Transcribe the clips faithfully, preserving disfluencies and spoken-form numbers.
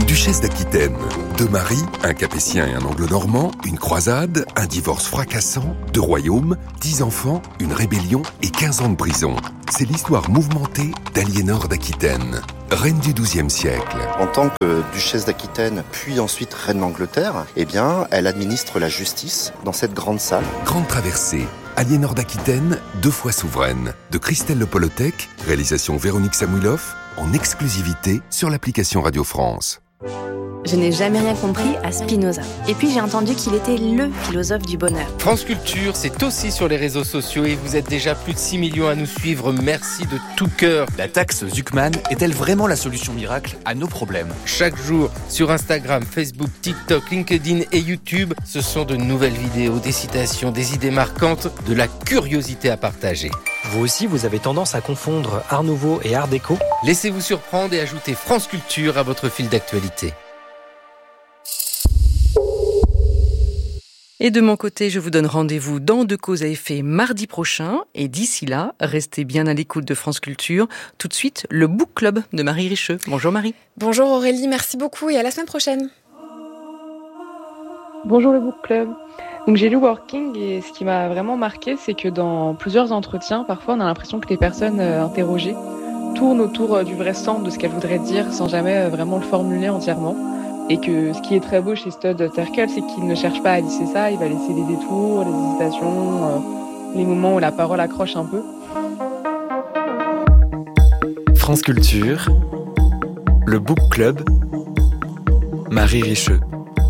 Duchesse d'Aquitaine. Deux maris, un capétien et un anglo-normand, une croisade, un divorce fracassant, deux royaumes, dix enfants, une rébellion et quinze ans de prison. C'est l'histoire mouvementée d'Aliénor d'Aquitaine, reine du douzième siècle. En tant que duchesse d'Aquitaine, puis ensuite reine d'Angleterre, eh bien, elle administre la justice dans cette grande salle. Grande traversée, Aliénor d'Aquitaine, deux fois souveraine, de Christelle Le Polotec, réalisation Véronique Samouilov, en exclusivité sur l'application Radio France. Je n'ai jamais rien compris à Spinoza. Et puis j'ai entendu qu'il était le philosophe du bonheur. France Culture, c'est aussi sur les réseaux sociaux et vous êtes déjà plus de six millions à nous suivre. Merci de tout cœur. La taxe Zuckman est-elle vraiment la solution miracle à nos problèmes ? Chaque jour, sur Instagram, Facebook, TikTok, LinkedIn et YouTube, ce sont de nouvelles vidéos, des citations, des idées marquantes, de la curiosité à partager. Vous aussi, vous avez tendance à confondre Art Nouveau et Art Déco ? Laissez-vous surprendre et ajoutez France Culture à votre fil d'actualité. Et de mon côté, je vous donne rendez-vous dans De Cause à Effet mardi prochain. Et d'ici là, restez bien à l'écoute de France Culture. Tout de suite, le Book Club de Marie Richeux. Bonjour Marie. Bonjour Aurélie, merci beaucoup et à la semaine prochaine. Bonjour le Book Club. Donc j'ai lu Working et ce qui m'a vraiment marqué, c'est que dans plusieurs entretiens, parfois on a l'impression que les personnes euh, interrogées tournent autour euh, du vrai sens de ce qu'elles voudraient dire sans jamais euh, vraiment le formuler entièrement. Et que ce qui est très beau chez Stud Terkel, c'est qu'il ne cherche pas à lisser ça, il va laisser les détours, les hésitations, euh, les moments où la parole accroche un peu. France Culture, le Book Club, Marie Richeux.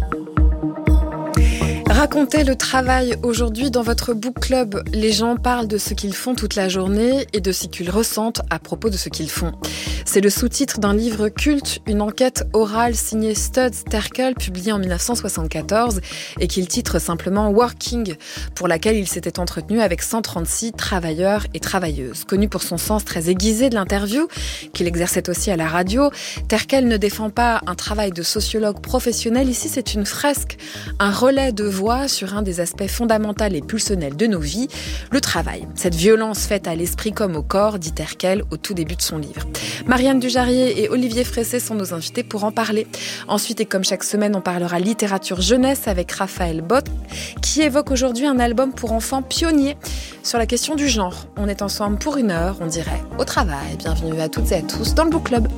Racontez le travail. Aujourd'hui, dans votre book club, les gens parlent de ce qu'ils font toute la journée et de ce qu'ils ressentent à propos de ce qu'ils font. C'est le sous-titre d'un livre culte, une enquête orale signée Studs Terkel, publiée en dix-neuf cent soixante-quatorze et qu'il titre simplement Working, pour laquelle il s'était entretenu avec cent trente-six travailleurs et travailleuses. Connu pour son sens très aiguisé de l'interview, qu'il exerçait aussi à la radio, Terkel ne défend pas un travail de sociologue professionnel. Ici, c'est une fresque, un relais de voix sur un des aspects fondamentaux et pulsionnels de nos vies, le travail. Cette violence faite à l'esprit comme au corps, dit Terkel au tout début de son livre. Marianne Dujarier et Olivier Fressé sont nos invités pour en parler. Ensuite, et comme chaque semaine, on parlera littérature jeunesse avec Raphaël Bott, qui évoque aujourd'hui un album pour enfants pionnier sur la question du genre. On est ensemble pour une heure, on dirait, au travail. Bienvenue à toutes et à tous dans le Book Club.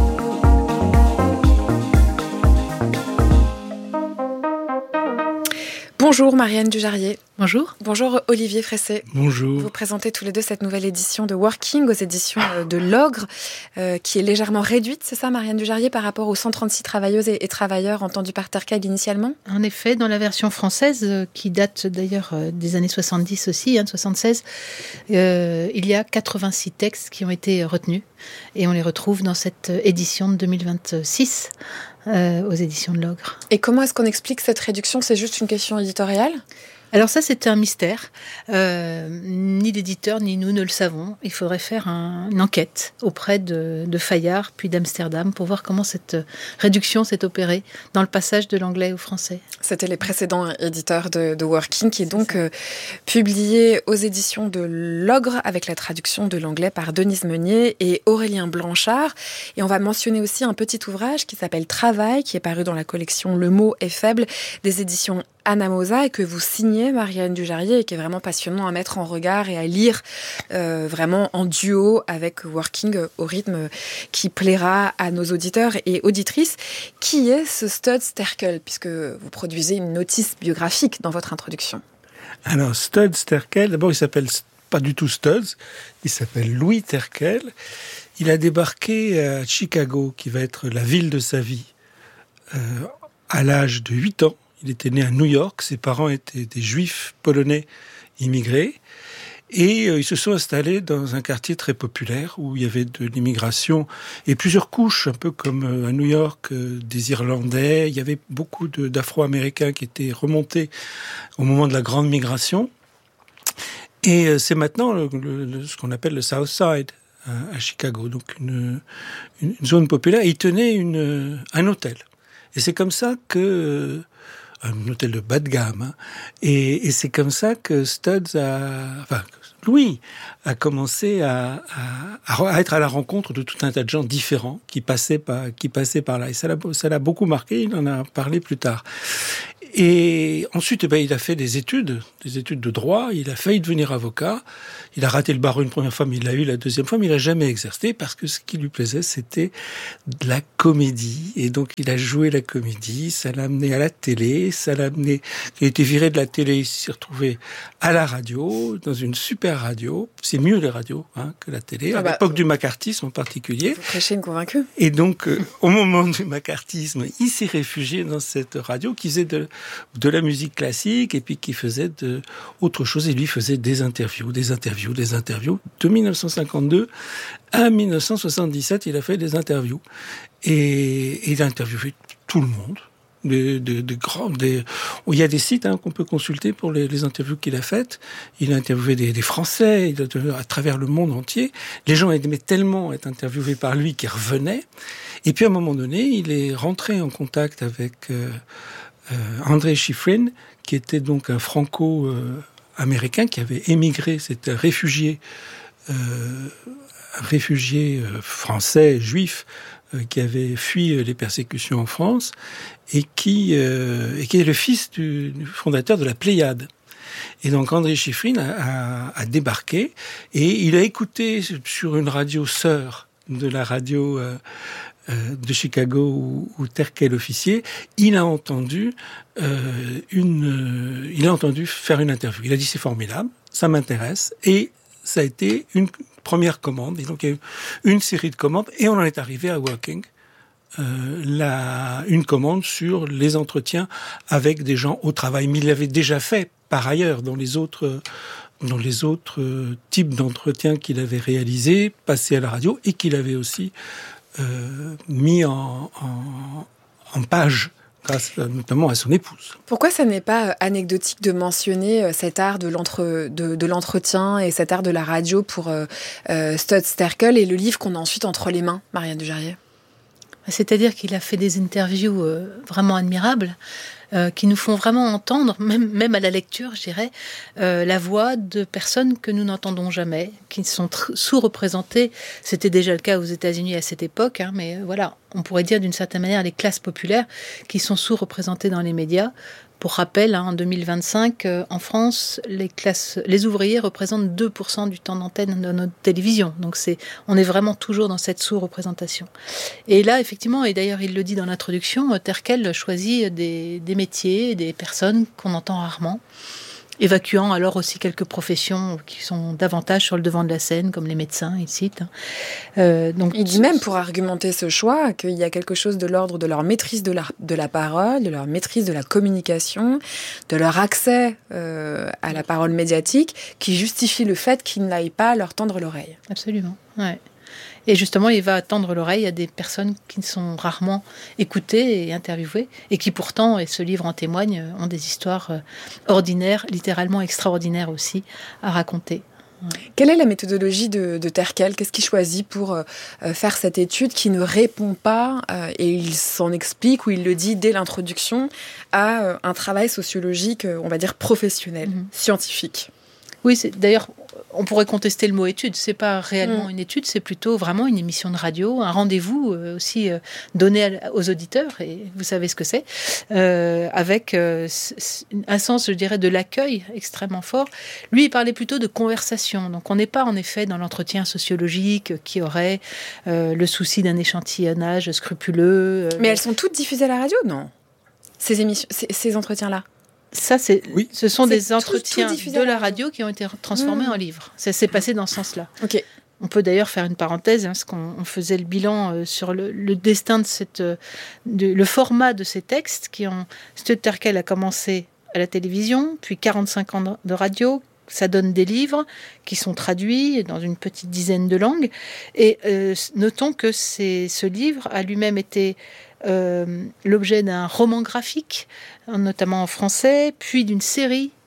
Bonjour Marianne Dujarier. Bonjour. Bonjour Olivier Fressé. Bonjour. Vous présentez tous les deux cette nouvelle édition de Working aux éditions de l'Ogre, euh, qui est légèrement réduite, c'est ça Marianne Dujarier, par rapport aux cent trente-six travailleuses et, et travailleurs entendus par Terkel initialement ? En effet, dans la version française, euh, qui date d'ailleurs euh, des années soixante-dix aussi, hein, soixante-seize, euh, il y a quatre-vingt-six textes qui ont été retenus et on les retrouve dans cette édition de deux mille vingt-six. Euh, aux éditions de l'Ogre. Et comment est-ce qu'on explique cette réduction ? C'est juste une question éditoriale ? Alors ça, c'est un mystère. Euh, ni l'éditeur, ni nous ne le savons. Il faudrait faire un, une enquête auprès de, de Fayard, puis d'Amsterdam, pour voir comment cette réduction s'est opérée dans le passage de l'anglais au français. C'était les précédents éditeurs de, de Working, qui est donc euh, publié aux éditions de l'Ogre, avec la traduction de l'anglais par Denise Meunier et Aurélien Blanchard. Et on va mentionner aussi un petit ouvrage qui s'appelle Travail, qui est paru dans la collection Le mot est faible, des éditions Anamosa, et que vous signez, Marianne Dujarier, et qui est vraiment passionnant à mettre en regard et à lire euh, vraiment en duo avec Working, au rythme qui plaira à nos auditeurs et auditrices. Qui est ce Studs Terkel, puisque vous produisez une notice biographique dans votre introduction ? Alors, Studs Terkel, d'abord il s'appelle pas du tout Studs, il s'appelle Louis Terkel. Il a débarqué à Chicago, qui va être la ville de sa vie, euh, à l'âge de huit ans. Il était né à New York, ses parents étaient des juifs polonais immigrés, et euh, ils se sont installés dans un quartier très populaire où il y avait de l'immigration et plusieurs couches, un peu comme euh, à New York, euh, des Irlandais. Il y avait beaucoup de, d'Afro-Américains qui étaient remontés au moment de la grande migration. Et euh, c'est maintenant le, le, ce qu'on appelle le South Side à, à Chicago, donc une, une, une zone populaire. Et il tenait une, un hôtel. Et c'est comme ça que... Euh, un hôtel de bas de gamme. Hein. Et, et c'est comme ça que Studs a... Enfin, Louis a commencé à, à, à être à la rencontre de tout un tas de gens différents qui passaient par, qui passaient par là. Et ça l'a, ça l'a beaucoup marqué, il en a parlé plus tard. Et ensuite, eh ben, il a fait des études, des études de droit, il a failli devenir avocat. Il a raté le barreau une première fois, mais il l'a eu la deuxième fois, mais il n'a jamais exercé parce que ce qui lui plaisait, c'était de la comédie. Et donc, il a joué la comédie, ça l'a amené à la télé, ça l'a amené... Il a été viré de la télé, il s'est retrouvé à la radio, dans une super radio. C'est mieux les radios hein, que la télé, à ah bah, l'époque du macartisme en particulier. Vous prêchez une convaincue. Et donc, euh, au moment du macartisme, il s'est réfugié dans cette radio qui faisait de, de la musique classique et puis qui faisait de, autre chose. Et lui faisait des interviews, des interviews, des interviews. De dix-neuf cent cinquante-deux à dix-neuf cent soixante-dix-sept, il a fait des interviews. Et, et il a interviewé tout le monde. Des, des, des grands, des... Il y a des sites hein, qu'on peut consulter pour les, les interviews qu'il a faites. Il a interviewé des, des Français il a, à travers le monde entier. Les gens aimaient tellement être interviewés par lui qu'ils revenaient. Et puis à un moment donné, il est rentré en contact avec euh, euh, André Schifrin, qui était donc un franco-américain qui avait émigré, c'était un réfugié, euh, un réfugié français, juif, qui avait fui les persécutions en France et qui, euh, et qui est le fils du, du fondateur de la Pléiade. Et donc André Schifrin a, a, a débarqué et il a écouté sur une radio sœur de la radio euh, euh, de Chicago où, où Terkel officier, il a entendu euh, une, euh, il a entendu faire une interview. Il a dit c'est formidable, ça m'intéresse et ça a été une première commande, et donc il y a eu une série de commandes, et on en est arrivé à Working, euh, la, une commande sur les entretiens avec des gens au travail. Mais il l'avait déjà fait par ailleurs dans les autres, dans les autres types d'entretiens qu'il avait réalisés, passés à la radio, et qu'il avait aussi euh, mis en, en, en page, grâce notamment à son épouse. Pourquoi ça n'est pas anecdotique de mentionner cet art de, l'entre, de, de l'entretien et cet art de la radio pour euh, euh, Studs Terkel et le livre qu'on a ensuite entre les mains, Marianne Dujarrier? C'est-à-dire qu'il a fait des interviews euh, vraiment admirables, euh, qui nous font vraiment entendre, même, même à la lecture, je dirais, euh, la voix de personnes que nous n'entendons jamais, qui sont tr- sous-représentées. C'était déjà le cas aux États-Unis à cette époque, hein, mais euh, voilà, on pourrait dire d'une certaine manière les classes populaires qui sont sous-représentées dans les médias. Pour rappel, hein, en deux mille vingt-cinq, euh, en France, les classes, les ouvriers représentent deux pour cent du temps d'antenne de notre télévision. Donc c'est, on est vraiment toujours dans cette sous-représentation. Et là, effectivement, et d'ailleurs il le dit dans l'introduction, Terkel choisit des, des métiers, des personnes qu'on entend rarement, évacuant alors aussi quelques professions qui sont davantage sur le devant de la scène, comme les médecins, il cite. Euh, donc, il dit même, pour argumenter ce choix, qu'il y a quelque chose de l'ordre de leur maîtrise de la, de la parole, de leur maîtrise de la communication, de leur accès euh, à la parole médiatique, qui justifie le fait qu'ils n'aillent pas leur tendre l'oreille. Absolument, ouais. Et justement, il va tendre l'oreille à des personnes qui sont rarement écoutées et interviewées, et qui pourtant, et ce livre en témoigne, ont des histoires ordinaires, littéralement extraordinaires aussi, à raconter. Quelle est la méthodologie de, de Terkel? Qu'est-ce qu'il choisit pour euh, faire cette étude qui ne répond pas, euh, et il s'en explique, ou il le dit dès l'introduction, à euh, un travail sociologique, on va dire professionnel, mmh. scientifique? Oui, c'est, d'ailleurs, on pourrait contester le mot étude. C'est pas réellement mmh. une étude, c'est plutôt vraiment une émission de radio, un rendez-vous euh, aussi euh, donné à, aux auditeurs, et vous savez ce que c'est, euh, avec euh, un sens, je dirais, de l'accueil extrêmement fort. Lui, il parlait plutôt de conversation. Donc, on n'est pas en effet dans l'entretien sociologique qui aurait euh, le souci d'un échantillonnage scrupuleux. Euh, Mais elles sont toutes diffusées à la radio, non? Ces émissions, ces, ces entretiens-là. Ça, c'est, oui. ce sont c'est des entretiens tout, tout de la radio qui ont été transformés mmh. en livres. Ça s'est passé dans ce sens-là. Okay. On peut d'ailleurs faire une parenthèse, hein, parce qu'on on faisait le bilan euh, sur le, le destin de cette, euh, de, le format de ces textes qui ont. Studs Terkel a commencé à la télévision, puis quarante-cinq ans de radio. Ça donne des livres qui sont traduits dans une petite dizaine de langues. Et euh, notons que c'est, ce livre a lui-même été euh, l'objet d'un roman graphique, notamment en français, puis d'une série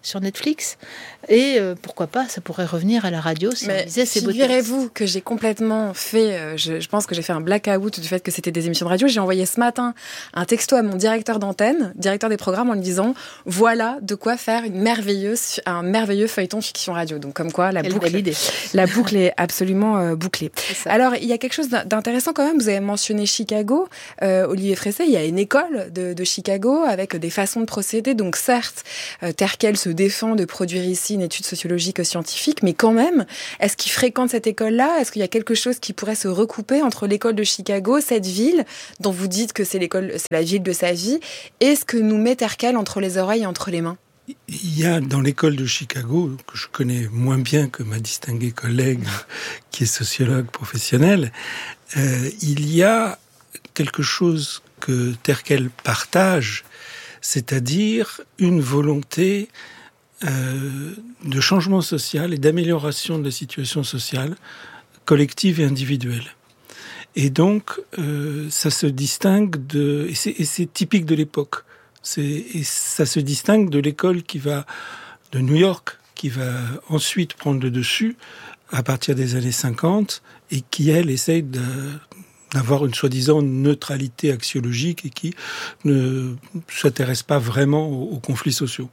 sur Netflix. Et euh, pourquoi pas, ça pourrait revenir à la radio si Mais on disait ces beaux textes. figurez-vous que j'ai complètement fait, euh, je, je pense que j'ai fait un blackout du fait que c'était des émissions de radio. J'ai envoyé ce matin un texto à mon directeur d'antenne, directeur des programmes, en lui disant voilà de quoi faire une merveilleuse, un merveilleux feuilleton fiction radio. Donc comme quoi la Quelle boucle, belle idée. la boucle est absolument euh, bouclée. Alors il y a quelque chose d'intéressant quand même. Vous avez mentionné Chicago, euh, Olivier Fressay. Il y a une école de, de Chicago avec des façons de procéder. Donc certes, euh, Terkel se défend de produire ici une étude sociologique scientifique, mais quand même, est-ce qu'il fréquente cette école-là ? Est-ce qu'il y a quelque chose qui pourrait se recouper entre l'école de Chicago, cette ville dont vous dites que c'est l'école, c'est la ville de sa vie, et ce que nous met Terkel entre les oreilles et entre les mains ? Il y a dans l'école de Chicago, que je connais moins bien que ma distinguée collègue qui est sociologue professionnelle, euh, il y a quelque chose que Terkel partage, c'est-à-dire une volonté euh, de changement social et d'amélioration de la situation sociale collective et individuelle. Et donc, euh, ça se distingue de... Et c'est, et c'est typique de l'époque. C'est, et ça se distingue de l'école qui va... de New York, qui va ensuite prendre le dessus à partir des années cinquante et qui, elle, essaye de... d'avoir une soi-disant neutralité axiologique et qui ne s'intéresse pas vraiment aux, aux conflits sociaux.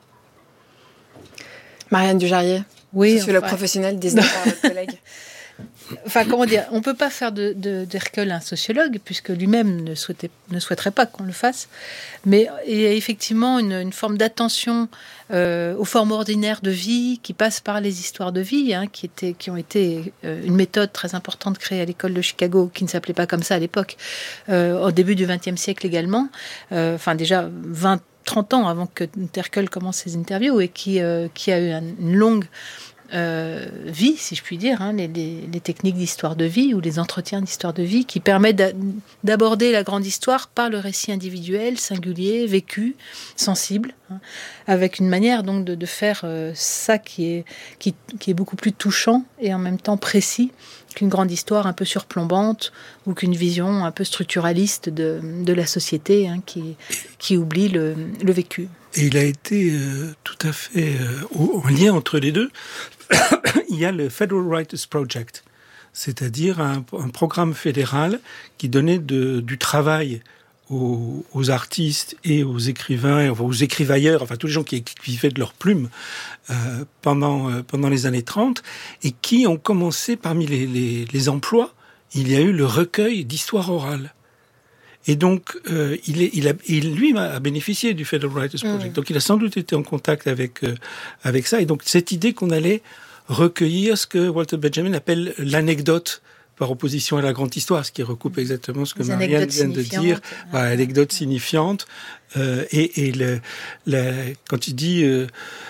Marianne Dujarrier, oui, sociologue enfin... professionnelle, désignée par votre collègue. Enfin, comment dire, on ne peut pas faire de, de, d'Hercule un sociologue, puisque lui-même ne, souhaitait, ne souhaiterait pas qu'on le fasse. Mais il y a effectivement une, une forme d'attention euh, aux formes ordinaires de vie qui passe par les histoires de vie, hein, qui, étaient, qui ont été euh, une méthode très importante créée à l'école de Chicago, qui ne s'appelait pas comme ça à l'époque, euh, au début du vingtième siècle également. Euh, enfin, déjà vingt, trente ans avant que Terkel commence ses interviews, et qui, euh, qui a eu une longue... Euh, vie, si je puis dire, hein, les, les, les techniques d'histoire de vie ou les entretiens d'histoire de vie qui permettent d'aborder la grande histoire par le récit individuel, singulier, vécu, sensible, hein, avec une manière donc de, de faire euh, ça qui est, qui, qui est beaucoup plus touchant et en même temps précis qu'une grande histoire un peu surplombante ou qu'une vision un peu structuraliste de, de la société, hein, qui, qui oublie le, le vécu. Et il a été euh, tout à fait euh, en lien entre les deux. Il y a le Federal Writers Project, c'est-à-dire un, un programme fédéral qui donnait de, du travail aux, aux artistes et aux écrivains, aux écrivailleurs, enfin tous les gens qui, qui vivaient de leur plume euh, pendant, euh, pendant les années trente, et qui ont commencé, parmi les, les, les emplois, il y a eu le recueil d'histoire orale. Et donc, euh, il est, il a, il, lui a bénéficié du Federal Writers Project. Mmh. Donc, il a sans doute été en contact avec, euh, avec ça. Et donc, cette idée qu'on allait recueillir ce que Walter Benjamin appelle l'anecdote par opposition à la grande histoire, ce qui recoupe exactement ce que Les Marianne vient de dire. Voilà, anecdote signifiante. Euh, et et le, le, quand il dit, euh,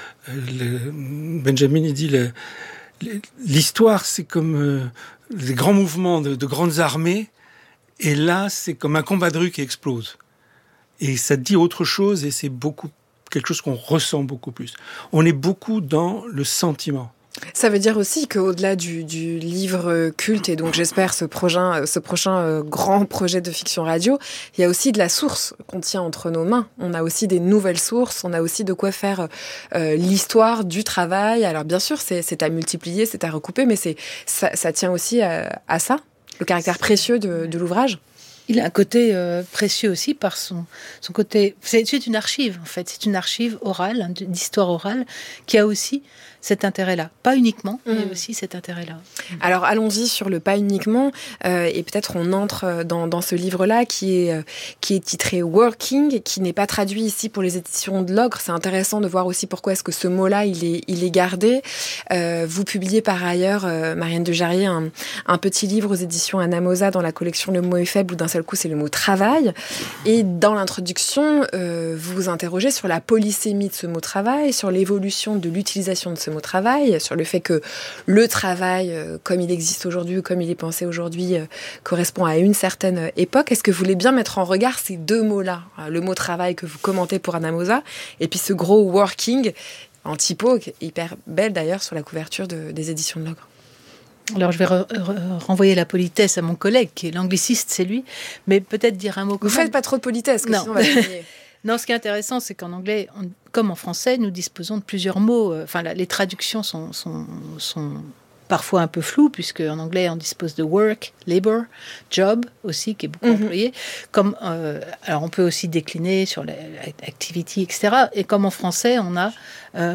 le, Benjamin, il dit, le, l'histoire, c'est comme euh, les grands mouvements de, de grandes armées. Et là, c'est comme un combat de rue qui explose. Et ça dit autre chose, et c'est beaucoup quelque chose qu'on ressent beaucoup plus. On est beaucoup dans le sentiment. Ça veut dire aussi qu'au-delà du, du livre culte, et donc j'espère ce prochain, ce prochain euh, grand projet de fiction radio, il y a aussi de la source qu'on tient entre nos mains. On a aussi des nouvelles sources, on a aussi de quoi faire euh, l'histoire du travail. Alors bien sûr, c'est, c'est à multiplier, c'est à recouper, mais c'est, ça, ça tient aussi à, à ça, le caractère précieux de, de l'ouvrage. Il a un côté euh, précieux aussi par son, son côté... C'est, c'est une archive, en fait. C'est une archive orale, hein, d'histoire orale, qui a aussi cet intérêt-là. Pas uniquement, mmh. mais aussi cet intérêt-là. Alors, allons-y sur le pas uniquement. Euh, et peut-être on entre dans, dans ce livre-là qui est, euh, qui est titré « Working », qui n'est pas traduit ici pour les éditions de l'Ogre. C'est intéressant de voir aussi pourquoi est-ce que ce mot-là, il est, il est gardé. Euh, vous publiez par ailleurs, euh, Marianne Dujarrier, un, un petit livre aux éditions Anamosa dans la collection « Le mot est faible » où d'un seul coup, c'est le mot « travail ». Et dans l'introduction, euh, vous vous interrogez sur la polysémie de ce mot « travail », sur l'évolution de l'utilisation de ce mot travail, sur le fait que le travail, euh, comme il existe aujourd'hui, comme il est pensé aujourd'hui, euh, correspond à une certaine époque. Est-ce que vous voulez bien mettre en regard ces deux mots-là, le mot travail que vous commentez pour Anamosa, et puis ce gros working en typo, hyper belle d'ailleurs sur la couverture de, des éditions de l'Ogre? Alors, je vais re- re- renvoyer la politesse à mon collègue, qui est l'angliciste, c'est lui, mais peut-être dire un mot... Vous ne faites pas trop de politesse, que non. sinon on va gagner. Non, ce qui est intéressant, c'est qu'en anglais, on, comme en français, nous disposons de plusieurs mots. Enfin, la, les traductions sont, sont, sont parfois un peu floues, puisque en anglais, on dispose de work, labor, job aussi, qui est beaucoup mm-hmm. employé. Comme, euh, alors, on peut aussi décliner sur l'activity, et cetera. Et comme en français, on a... Euh,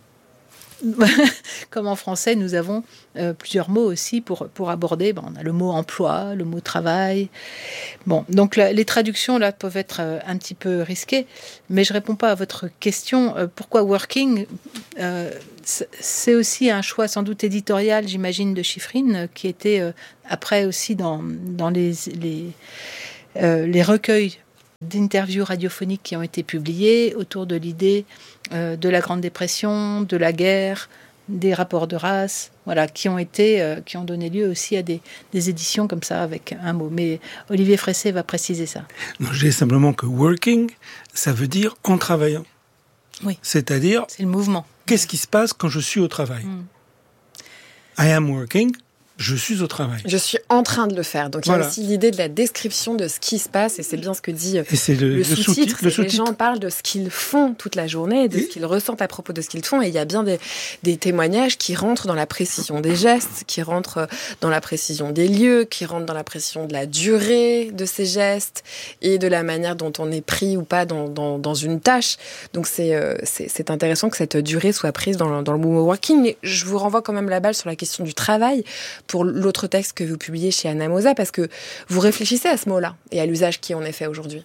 comme en français, nous avons euh, plusieurs mots aussi pour, pour aborder. Bon, on a le mot emploi, le mot travail. Bon, donc la, les traductions là peuvent être euh, un petit peu risquées, mais je réponds pas à votre question. Euh, pourquoi working euh, c'est aussi un choix sans doute éditorial, j'imagine, de Chiffrine, qui était euh, après aussi dans, dans les, les, euh, les recueils d'interviews radiophoniques qui ont été publiées autour de l'idée euh, de la Grande Dépression, de la guerre, des rapports de race, voilà, qui ont été, euh, qui ont donné lieu aussi à des, des éditions comme ça avec un mot. Mais Olivier Fressé va préciser ça. Non, je dis simplement que working, ça veut dire en travaillant. Oui. C'est-à-dire, c'est le mouvement. Qu'est-ce qui se passe quand je suis au travail ? mm. I am working. Je suis au travail. Je suis en train de le faire. Donc, voilà. Il y a aussi l'idée de la description de ce qui se passe, et c'est bien ce que dit et c'est le, le, le sous-titre. sous-titre le sous-titre. Les gens parlent de ce qu'ils font toute la journée, de et ce qu'ils ressentent à propos de ce qu'ils font, et il y a bien des, des témoignages qui rentrent dans la précision des gestes, qui rentrent dans la précision des lieux, qui rentrent dans la précision de la durée de ces gestes, et de la manière dont on est pris ou pas dans, dans, dans une tâche. Donc, c'est, euh, c'est, c'est intéressant que cette durée soit prise dans, dans le mot working. Mais je vous renvoie quand même la balle sur la question du travail, pour l'autre texte que vous publiez chez Anamosa, parce que vous réfléchissez à ce mot-là et à l'usage qui en est fait aujourd'hui.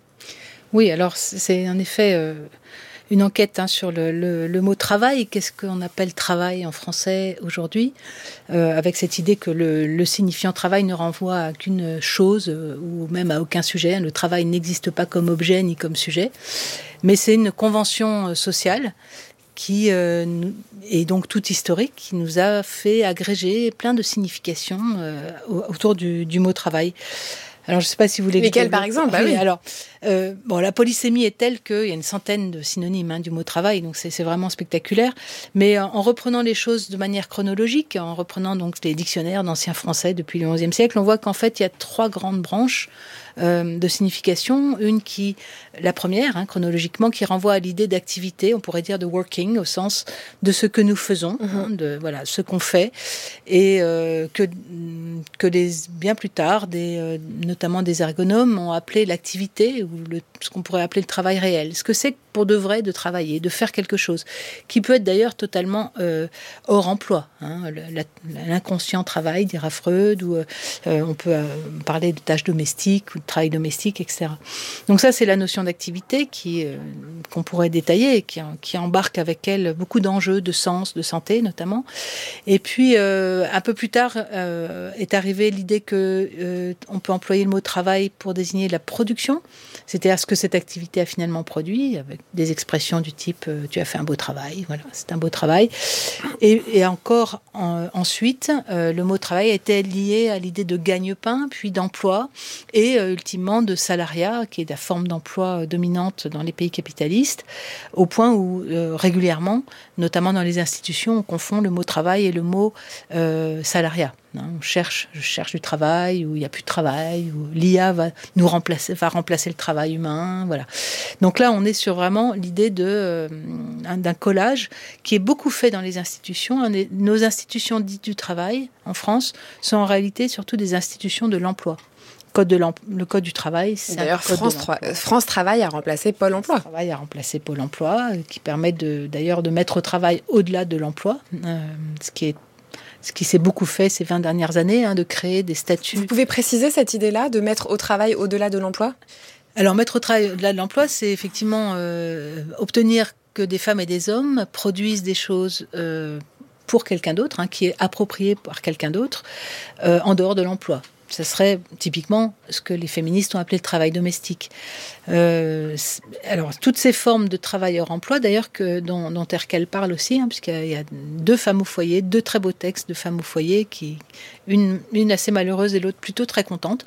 Oui, alors c'est en effet euh, une enquête hein, sur le, le, le mot travail. Qu'est-ce qu'on appelle travail en français aujourd'hui, euh, avec cette idée que le, le signifiant travail ne renvoie à qu'une chose euh, ou même à aucun sujet. Le travail n'existe pas comme objet ni comme sujet, mais c'est une convention sociale qui euh, est donc toute historique, qui nous a fait agréger plein de significations euh, autour du, du mot travail. Alors, je ne sais pas si vous voulez... Lesquels, par exemple ? Bah oui. Alors, euh, bon, la polysémie est telle qu'il y a une centaine de synonymes hein, du mot travail, donc c'est, c'est vraiment spectaculaire. Mais en, en reprenant les choses de manière chronologique, en reprenant donc les dictionnaires d'ancien français depuis le onzième siècle, on voit qu'en fait, il y a trois grandes branches euh, de signification. Une qui, la première, hein, chronologiquement, qui renvoie à l'idée d'activité, on pourrait dire de working, au sens de ce que nous faisons, mm-hmm. hein, de voilà, ce qu'on fait, et euh, que, que des, bien plus tard, des, euh, notamment des ergonomes, ont appelé l'activité, ou le, ce qu'on pourrait appeler le travail réel. Ce que c'est pour de vrai de travailler, de faire quelque chose, qui peut être d'ailleurs totalement euh, hors emploi. Hein, la, l'inconscient travail, dira Freud, ou euh, on peut euh, parler de tâches domestiques, ou de travail domestique, et cetera. Donc ça, c'est la notion d'activité qui, euh, qu'on pourrait détailler, et qui, qui embarque avec elle beaucoup d'enjeux de sens, de santé notamment. Et puis, euh, un peu plus tard, euh, est arrivée l'idée que euh, on peut employer le mot travail pour désigner la production, c'est-à-dire ce que cette activité a finalement produit, avec des expressions du type euh, « tu as fait un beau travail », voilà, c'est un beau travail. Et, et encore en, ensuite, euh, le mot travail était lié à l'idée de gagne-pain, puis d'emploi, et euh, ultimement de salariat, qui est la forme d'emploi dominante dans les pays capitalistes, au point où euh, régulièrement, notamment dans les institutions, on confond le mot travail et le mot euh, salariat. On cherche, je cherche du travail, ou il n'y a plus de travail, ou l'I A va nous remplacer, va remplacer le travail humain, voilà. Donc là, on est sur vraiment l'idée de, euh, d'un collage qui est beaucoup fait dans les institutions. Nos institutions dites du travail, en France, sont en réalité surtout des institutions de l'emploi. Code de le code du travail, c'est d'ailleurs France, Tra- France Travail a remplacé Pôle Emploi. France Travail a remplacé Pôle Emploi, qui permet de, d'ailleurs de mettre au travail au-delà de l'emploi, euh, ce qui est Ce qui s'est beaucoup fait ces vingt dernières années, hein, de créer des statuts. Vous pouvez préciser cette idée-là, de mettre au travail au-delà de l'emploi ? Alors, mettre au travail au-delà de l'emploi, c'est effectivement euh, obtenir que des femmes et des hommes produisent des choses euh, pour quelqu'un d'autre, hein, qui est approprié par quelqu'un d'autre, euh, en dehors de l'emploi. Ce serait typiquement ce que les féministes ont appelé le travail domestique. Euh, alors, toutes ces formes de travail hors emploi, d'ailleurs, que, dont, dont Terkel parle aussi, hein, puisqu'il y a deux femmes au foyer, deux très beaux textes de femmes au foyer, qui, une, une assez malheureuse et l'autre plutôt très contente.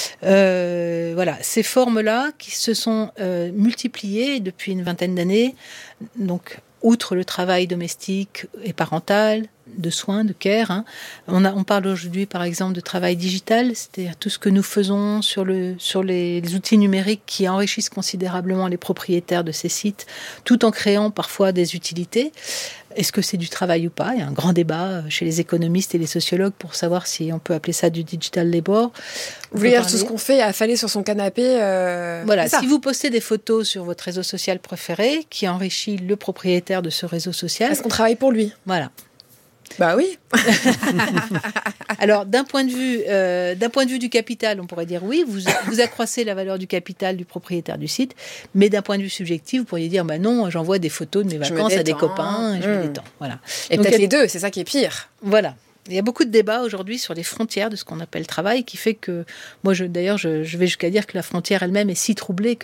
Euh, voilà, ces formes-là qui se sont euh, multipliées depuis une vingtaine d'années, donc outre le travail domestique et parental, de soins, de care, hein, on, a, on parle aujourd'hui par exemple de travail digital, c'est-à-dire tout ce que nous faisons sur, le, sur les, les outils numériques qui enrichissent considérablement les propriétaires de ces sites, tout en créant parfois des utilités. Est-ce que c'est du travail ou pas ? Il y a un grand débat chez les économistes et les sociologues pour savoir si on peut appeler ça du digital labor. Vous voulez dire tout ce qu'on fait affaler sur son canapé euh, Voilà, si vous postez des photos sur votre réseau social préféré qui enrichit le propriétaire de ce réseau social... Est-ce qu'on travaille pour lui ? Voilà. Bah oui. Alors, d'un point de vue, euh, d'un point de vue du capital, on pourrait dire oui, vous, vous accroissez la valeur du capital du propriétaire du site, mais d'un point de vue subjectif, vous pourriez dire bah non, j'envoie des photos de mes vacances à des copains, et je me détends. Voilà. Et Donc, peut-être les deux, c'est ça qui est pire. Voilà. Il y a beaucoup de débats aujourd'hui sur les frontières de ce qu'on appelle travail, qui fait que, moi, je, d'ailleurs, je, je vais jusqu'à dire que la frontière elle-même est si troublée que